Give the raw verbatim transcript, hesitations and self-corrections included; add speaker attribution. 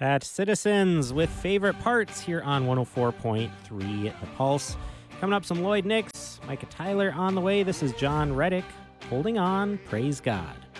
Speaker 1: That's Citizens with Favorite Parts here on one oh four point three The Pulse. Coming up, some Lloyd Nix, Micah Tyler on the way. This is John Reddick, Holding On, Praise God.